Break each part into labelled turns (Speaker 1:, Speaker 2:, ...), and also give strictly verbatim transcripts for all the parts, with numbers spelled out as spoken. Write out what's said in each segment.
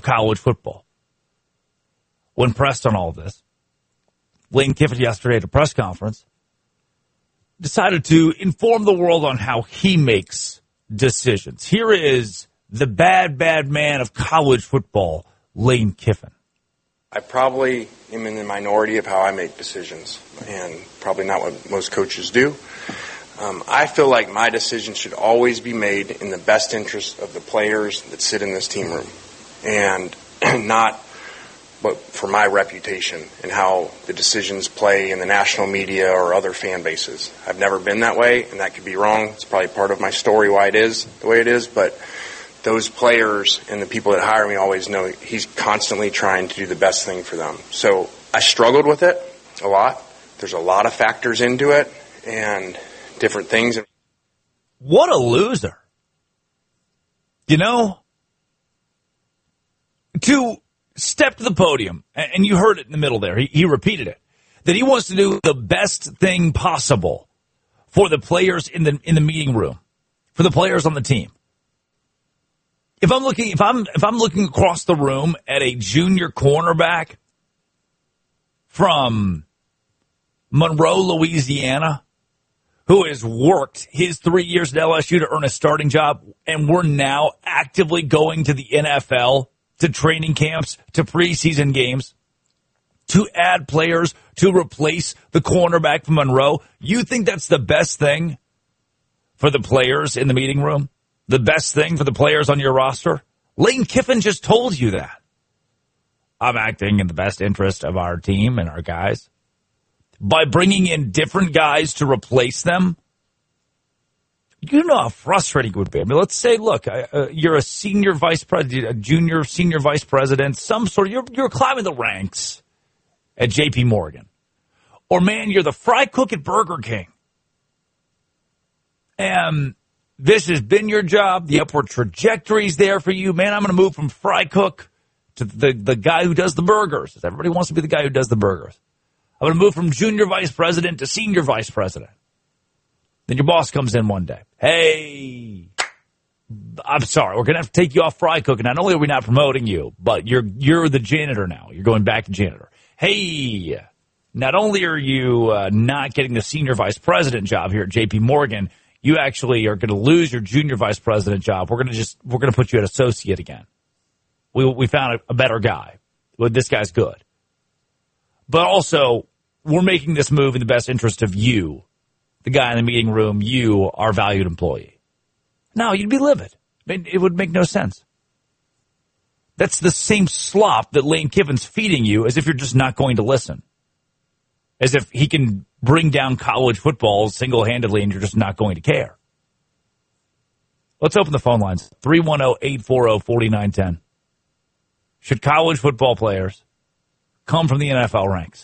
Speaker 1: of college football. When pressed on all of this, Lane Kiffin yesterday at a press conference decided to inform the world on how he makes decisions. Here is the bad, bad man of college football, Lane Kiffin.
Speaker 2: I probably am in the minority of how I make decisions, and probably not what most coaches do. Um, I feel like my decisions should always be made in the best interest of the players that sit in this team room, and not but for my reputation and how the decisions play in the national media or other fan bases. I've never been that way, and that could be wrong. It's probably part of my story why it is the way it is, but those players and the people that hire me always know he's constantly trying to do the best thing for them. So I struggled with it a lot. There's a lot of factors into it and different things.
Speaker 1: What a loser. You know, to step to the podium, and you heard it in the middle there, he, he repeated it, that he wants to do the best thing possible for the players in the in the meeting room, for the players on the team. If I'm looking, if I'm if I'm looking across the room at a junior cornerback from Monroe, Louisiana, who has worked his three years at L S U to earn a starting job, and we're now actively going to the N F L, to training camps, to preseason games, to add players to replace the cornerback from Monroe, you think that's the best thing for the players in the meeting room? The best thing for the players on your roster? Lane Kiffin just told you that. I'm acting in the best interest of our team and our guys by bringing in different guys to replace them. You know how frustrating it would be. I mean, let's say, look, uh, you're a senior vice president, a junior senior vice president, some sort of, you're, you're climbing the ranks at J P Morgan. Or, man, you're the fry cook at Burger King. And this has been your job. The upward trajectory's there for you. Man, I'm going to move from fry cook to the, the guy who does the burgers. Everybody wants to be the guy who does the burgers. I'm going to move from junior vice president to senior vice president. Then your boss comes in one day. Hey, I'm sorry. We're going to have to take you off fry cooking. Not only are we not promoting you, but you're you're the janitor now. You're going back to janitor. Hey, not only are you uh, not getting the senior vice president job here at J P Morgan, you actually are going to lose your junior vice president job. We're going to just we're going to put you at associate again. We we found a, a better guy. Well, this guy's good. But also, we're making this move in the best interest of you, the guy in the meeting room, you, our valued employee. No, you'd be livid. It would make no sense. That's the same slop that Lane Kiffin's feeding you, as if you're just not going to listen. As if he can bring down college football single-handedly and you're just not going to care. Let's open the phone lines. three one zero, eight four zero, four nine one zero. Should college football players come from the N F L ranks?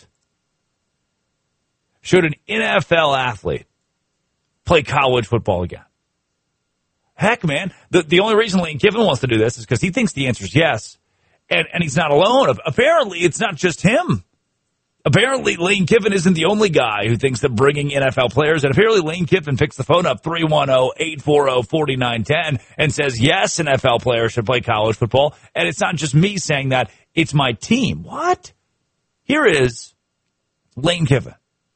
Speaker 1: Should an N F L athlete play college football again? Heck, man, the, the only reason Lane Kiffin wants to do this is because he thinks the answer is yes. And, and he's not alone. Apparently, it's not just him. Apparently, Lane Kiffin isn't the only guy who thinks that bringing N F L players, and apparently Lane Kiffin picks the phone up, three one zero, eight four zero, four nine one zero, and says, yes, N F L players should play college football. And it's not just me saying that, it's my team. What? Here is Lane Kiffin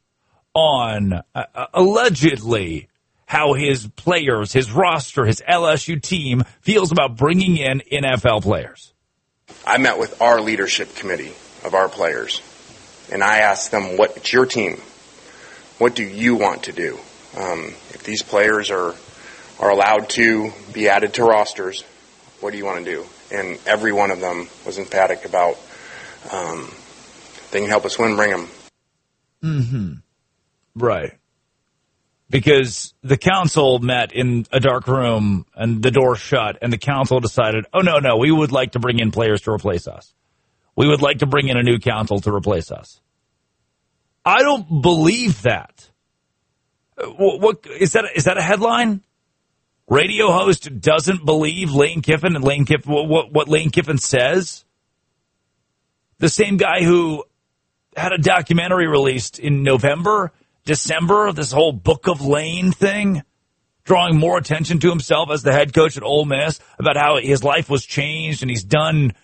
Speaker 1: on uh, allegedly how his players, his roster, his L S U team feels about bringing in N F L players.
Speaker 2: I met with our leadership committee of our players, and I asked them, what, it's your team. What do you want to do? Um, if these players are are allowed to be added to rosters, what do you want to do? And every one of them was emphatic about, um, they can help us win, bring them.
Speaker 1: Mm-hmm. Right. Because the council met in a dark room and the door shut, and the council decided, oh, no, no, we would like to bring in players to replace us. We would like to bring in a new council to replace us. I don't believe that. What, what is that? Is that a headline? Radio host doesn't believe Lane Kiffin and Lane Kiffin, what, what Lane Kiffin says? The same guy who had a documentary released in November, December, this whole Book of Lane thing, drawing more attention to himself as the head coach at Ole Miss about how his life was changed and he's done